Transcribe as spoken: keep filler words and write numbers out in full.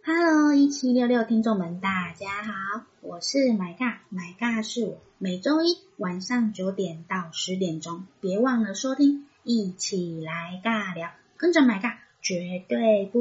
Hello， 一七六六听众们，大家好，我是买尬，买尬是我，每周一晚上九点到十点钟，别忘了收听，一起来尬聊，跟着买尬，绝对不